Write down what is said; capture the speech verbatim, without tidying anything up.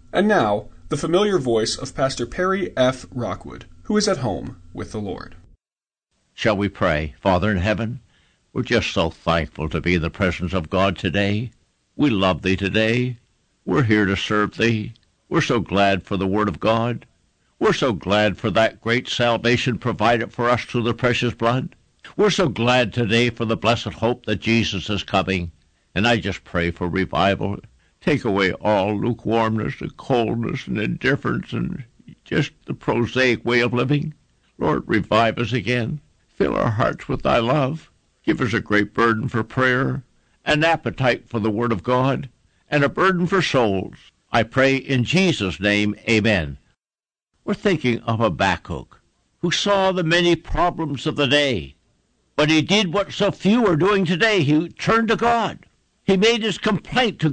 And now, the familiar voice of Pastor Perry F. Rockwood, who is at home with the Lord. Shall we pray? Father in heaven, we're just so thankful to be in the presence of God today. We love Thee today. We're here to serve Thee. We're so glad for the Word of God. We're so glad for that great salvation provided for us through the precious blood. We're so glad today for the blessed hope that Jesus is coming. And I just pray for revival. Take away all lukewarmness and coldness and indifference and just the prosaic way of living. Lord, revive us again. Fill our hearts with Thy love. Give us a great burden for prayer, an appetite for the Word of God, and a burden for souls. I pray in Jesus' name, amen. We're thinking of Habakkuk, who saw the many problems of the day. But he did what so few are doing today. He turned to God. He made his complaint to